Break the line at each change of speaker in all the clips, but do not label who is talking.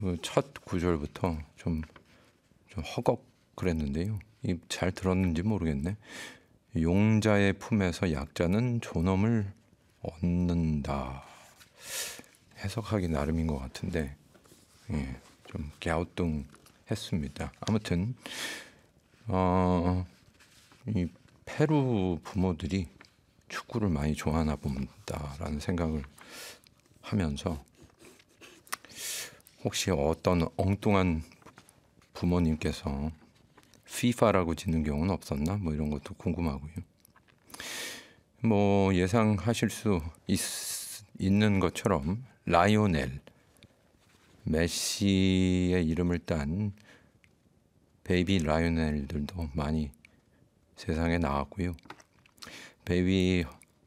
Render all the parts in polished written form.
첫 구절부터 좀 허걱 그랬는데요. 잘 들었는지 모르겠네. 용자의 품에서 약자는 존엄을 얻는다. 해석하기 나름인 것 같은데 좀 갸우뚱했습니다. 아무튼 이 페루 부모들이 축구를 많이 좋아하나 봅니다라는 생각을 하면서 혹시 어떤 엉뚱한 부모님께서 FIFA라고 짓는 경우는 없었나? 뭐 이런 것도 궁금하고요. 뭐 예상하실 수 있는 것처럼 라이오넬 메시의 이름을 딴 베이비 라이오넬들도 많이 세상에 나왔고요. 베이비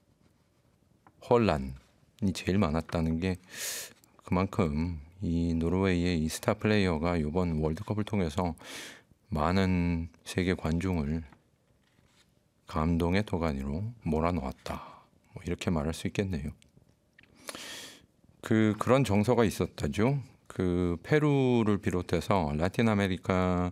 홀란이 제일 많았다는 게 그만큼 이 노르웨이의 이 스타 플레이어가 이번 월드컵을 통해서 많은 세계 관중을 감동의 도가니로 몰아놓았다. 뭐 이렇게 말할 수 있겠네요. 그런 정서가 있었다죠. 페루를 비롯해서 라틴 아메리카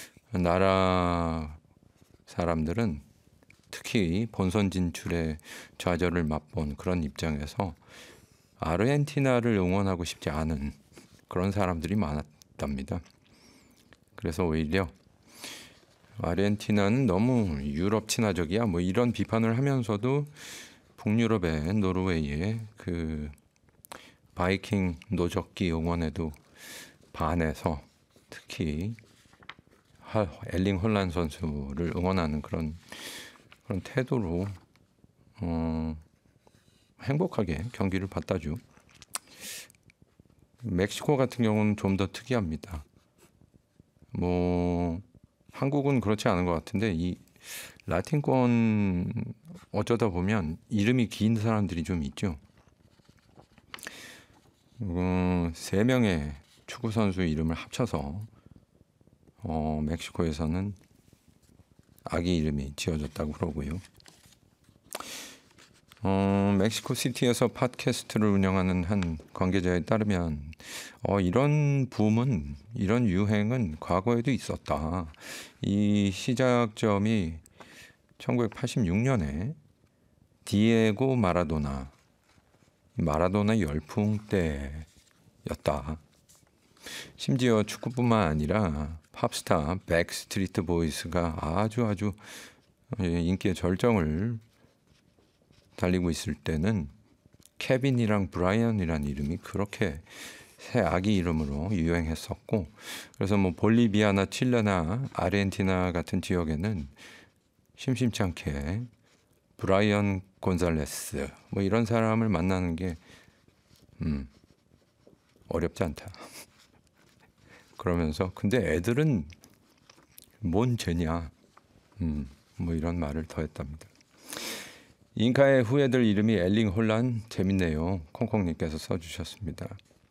나라 사람들은 특히 본선 진출에 좌절을 맛본 그런 입장에서 아르헨티나를 응원하고 싶지 않은 그런 사람들이 많았답니다. 그래서 오히려 아르헨티나는 너무 유럽 친화적이야 뭐 이런 비판을 하면서도 북유럽의 노르웨이의 바이킹 노적기 응원에도 반해서 특히 엘링 홀란 선수를 응원하는 그런 태도로 행복하게 경기를 봤다죠. 멕시코 같은 경우는 좀 더 특이합니다. 뭐 한국은 그렇지 않은 것 같은데 이 라틴권 어쩌다 보면 이름이 긴 사람들이 좀 있죠. 3명의 축구 선수 이름을 합쳐서 멕시코에서는 아기 이름이 지어졌다고 그러고요. 멕시코 시티에서 팟캐스트를 운영하는 한 관계자에 따르면 이런 붐은 이런 유행은 과거에도 있었다. 이 시작점이 1986년에 디에고 마라도나 열풍 때였다. 심지어 축구뿐만 아니라 팝스타 백스트리트 보이스가 아주 인기의 절정을 달리고 있을 때는 케빈이랑 브라이언이라는 이름이 그렇게 새 아기 이름으로 유행했었고, 그래서 뭐 볼리비아나 칠레나 아르헨티나 같은 지역에는 심심치 않게 브라이언 곤잘레스 뭐 이런 사람을 만나는 게 어렵지 않다. 그러면서 근데 애들은 뭔 죄냐 뭐 이런 말을 더했답니다. 잉카의 후예들 이름이 엘링 홀란 재밌네요. 콩콩님께서 써주셨습니다.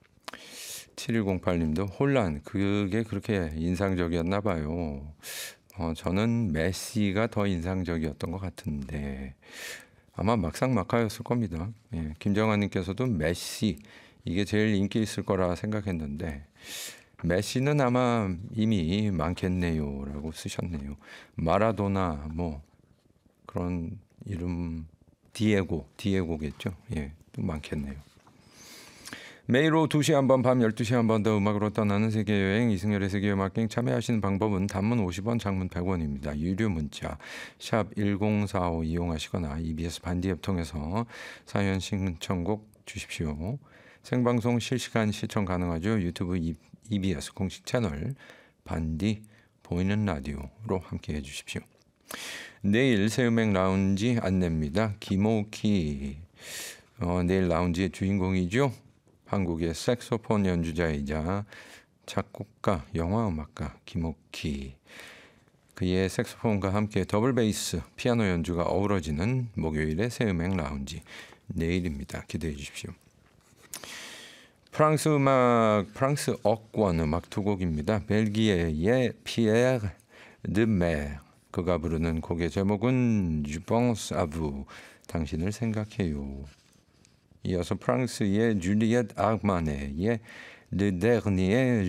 7108님도 홀란 그게 그렇게 인상적이었나 봐요. 저는 메시가 더 인상적이었던 것 같은데 아마 막상막하였을 겁니다. 예, 김정환님께서도 메시 이게 제일 인기 있을 거라 생각했는데 메시는 아마 이미 많겠네요 라고 쓰셨네요. 마라도나 뭐 그런 이름 디에고겠죠. 예, 또 많겠네요. 매일 오후 2시 한 번, 밤 12시 한 번 더 음악으로 떠나는 세계여행 이승열의 세계음악여행 참여하시는 방법은 단문 50원, 장문 100원입니다. 유료 문자 샵 1045 이용하시거나 EBS 반디 앱 통해서 사연 신청곡 주십시오. 생방송 실시간 시청 가능하죠. 유튜브 EBS 공식 채널 반디 보이는 라디오로 함께해 주십시오. 내일 새음악 라운지 안내입니다. 김오키 내일 라운지의 주인공이죠. 한국의 색소폰 연주자이자 작곡가, 영화음악가 김오키. 그의 색소폰과 함께 더블 베이스, 피아노 연주가 어우러지는 목요일의 새음악 라운지 내일입니다. 기대해 주십시오. 프랑스 억권 음악 두 곡입니다. 벨기에의 피에르 드메 그가 부르는 곡의 제목은 Je pense à vous 당신을 생각해요. 이어서 프랑스의 줄리엣 아르마네의 Le Dernier